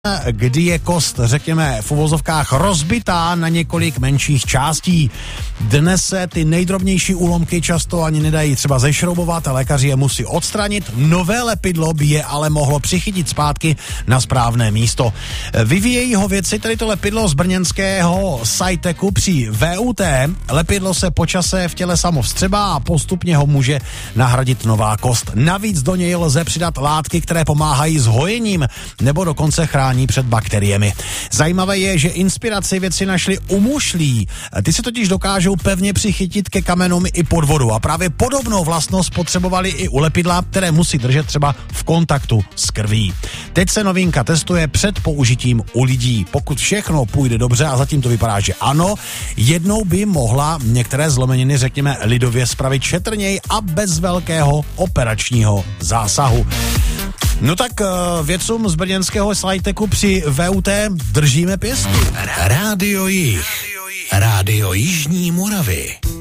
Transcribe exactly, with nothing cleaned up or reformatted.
kdy je kost, řekněme, v uvozovkách rozbitá na několik menších částí. Dnes se ty nejdrobnější úlomky často ani nedají třeba zešroubovat a lékaři je musí odstranit. Nové lepidlo by je ale mohlo přichytit zpátky na správné místo. Vyvíjejí ho věci, tedy to lepidlo z brněnského Sajteku při V U T. Lepidlo se po čase v těle samo vstřebá a postupně ho může nahradit nová kost. Navíc do něj lze přidat látky, které pomáhají s hojením nebo dokonce chrání před bakteriemi. Zajímavé je, že inspiraci věci našli u mušlí. Ty se totiž dokážou pevně přichytit ke kamenům i pod vodu a právě podobnou vlastnost potřebovali i u lepidla, které musí držet třeba v kontaktu s krví. Teď se novinka testuje před použitím u lidí. Pokud všechno půjde dobře, a zatím to vypadá, že ano, jednou by mohla některé zlomeniny, řekněme, lidově spravit šetrněji a bez velkého operačního zásahu. No tak vědcům z brněnského Sajteku při V U T držíme pěstí. Rádio Jih. Rádio Jižní Moravy.